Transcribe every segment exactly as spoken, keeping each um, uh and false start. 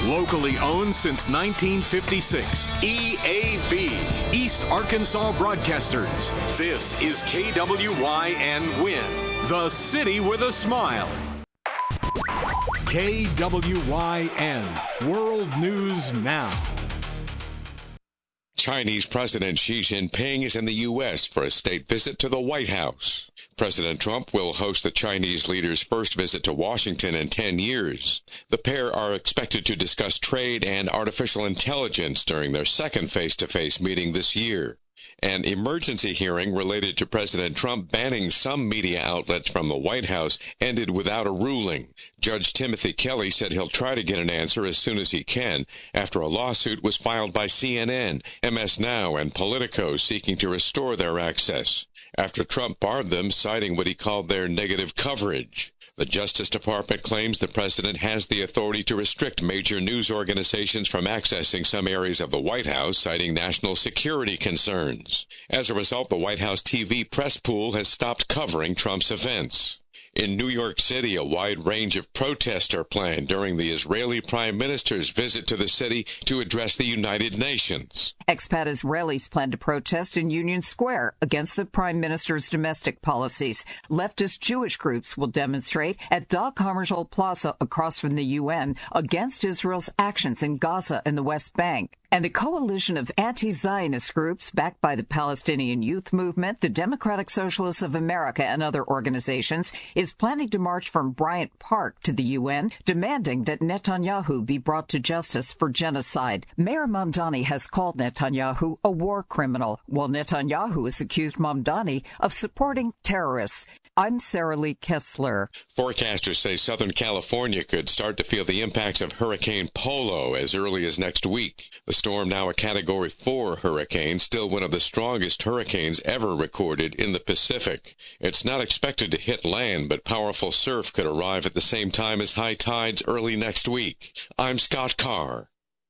Locally owned since nineteen fifty-six. E A B, East Arkansas Broadcasters. This is K W Y N Win, the city with a smile. K W Y N, World News Now. Chinese President Xi Jinping is in the U S for a state visit to the White House. President Trump will host the Chinese leader's first visit to Washington in ten years. The pair are expected to discuss trade and artificial intelligence during their second face-to-face meeting this year. An emergency hearing related to President Trump banning some media outlets from the White House ended without a ruling. Judge Timothy Kelly said he'll try to get an answer as soon as he can after a lawsuit was filed by C N N, M S Now, and Politico seeking to restore their access after Trump barred them, citing what he called their negative coverage. The Justice Department claims the president has the authority to restrict major news organizations from accessing some areas of the White House, citing national security concerns. As a result, the White House T V press pool has stopped covering Trump's events. In New York City, a wide range of protests are planned during the Israeli Prime Minister's visit to the city to address the United Nations. Expat Israelis plan to protest in Union Square against the Prime Minister's domestic policies. Leftist Jewish groups will demonstrate at Dag Hammarskjöld Plaza across from the U N against Israel's actions in Gaza and the West Bank. And a coalition of anti-Zionist groups backed by the Palestinian Youth Movement, the Democratic Socialists of America, and other organizations is planning to march from Bryant Park to the U N, demanding that Netanyahu be brought to justice for genocide. Mayor Mamdani has called Netanyahu a war criminal, while Netanyahu has accused Mamdani of supporting terrorists. I'm Sarah Lee Kessler. Forecasters say Southern California could start to feel the impacts of Hurricane Polo as early as next week. The storm, now a Category four hurricane, still one of the strongest hurricanes ever recorded in the Pacific. It's not expected to hit land, but powerful surf could arrive at the same time as high tides early next week. I'm Scott Carr.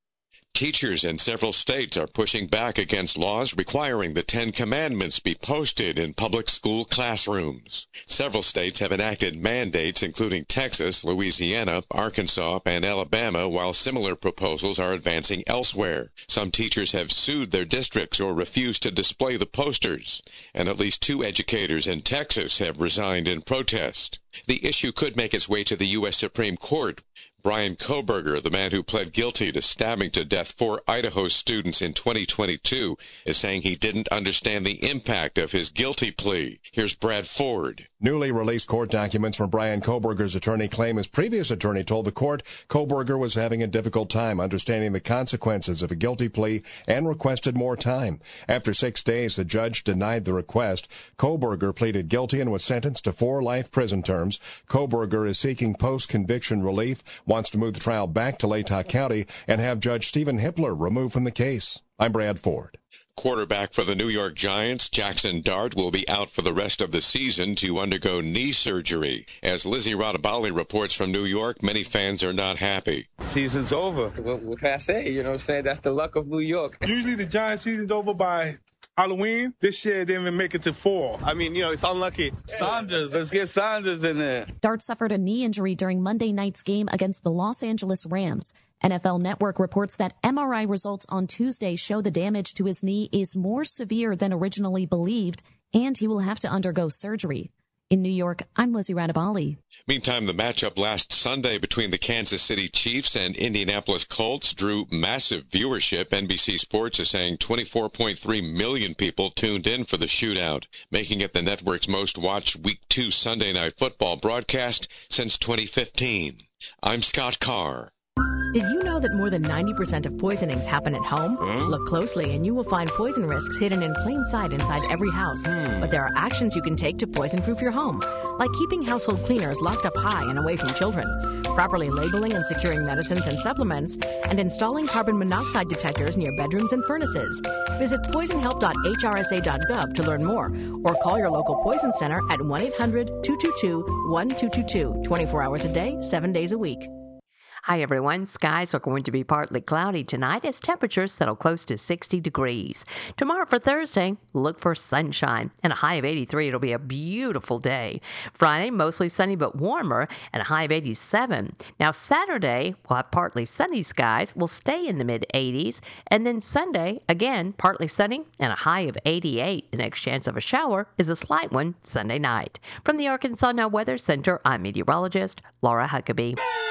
Teachers in several states are pushing back against laws requiring the Ten Commandments be posted in public school classrooms. Several states have enacted mandates, including Texas, Louisiana, Arkansas, and Alabama, while similar proposals are advancing elsewhere. Some teachers have sued their districts or refused to display the posters, and at least two educators in Texas have resigned in protest. The issue could make its way to the U S Supreme Court. Bryan Kohberger, the man who pled guilty to stabbing to death four Idaho students in twenty twenty-two, is saying he didn't understand the impact of his guilty plea. Here's Brad Ford. Newly released court documents from Bryan Kohberger's attorney claim his previous attorney told the court Kohberger was having a difficult time understanding the consequences of a guilty plea and requested more time. After six days, the judge denied the request. Kohberger pleaded guilty and was sentenced to four life prison terms. Kohberger is seeking post-conviction relief, wants to move the trial back to Latah County, and have Judge Stephen Hippler removed from the case. I'm Brad Ford. Quarterback for the New York Giants, Jackson Dart, will be out for the rest of the season to undergo knee surgery. As Lizzie Rodabali reports from New York, many fans are not happy. Season's over. What, what can I say? You know what I'm saying? That's the luck of New York. Usually the Giants season's over by Halloween. This year didn't even make it to fall. I mean, you know, it's unlucky. Saunders, let's get Saunders in there. Dart suffered a knee injury during Monday night's game against the Los Angeles Rams. N F L Network reports that M R I results on Tuesday show the damage to his knee is more severe than originally believed, and he will have to undergo surgery. In New York, I'm Lizzie Radabali. Meantime, the matchup last Sunday between the Kansas City Chiefs and Indianapolis Colts drew massive viewership. N B C Sports is saying twenty-four point three million people tuned in for the shootout, making it the network's most watched Week two Sunday Night Football broadcast since twenty fifteen. I'm Scott Carr. Did you know that more than ninety percent of poisonings happen at home? Huh? Look closely and you will find poison risks hidden in plain sight inside every house. Hmm. But there are actions you can take to poison-proof your home, like keeping household cleaners locked up high and away from children, properly labeling and securing medicines and supplements, and installing carbon monoxide detectors near bedrooms and furnaces. Visit poison help dot H R S A dot gov to learn more, or call your local poison center at one eight hundred two two two one two two two, twenty-four hours a day, seven days a week. Hi, everyone. Skies are going to be partly cloudy tonight as temperatures settle close to sixty degrees. Tomorrow for Thursday, look for sunshine and a high of eighty-three. It'll be a beautiful day. Friday, mostly sunny but warmer and a high of eighty-seven. Now, Saturday, we'll have partly sunny skies. We'll stay in the mid eighties. And then Sunday, again, partly sunny and a high of eighty-eight. The next chance of a shower is a slight one Sunday night. From the Arkansas Now Weather Center, I'm meteorologist Laura Huckabee.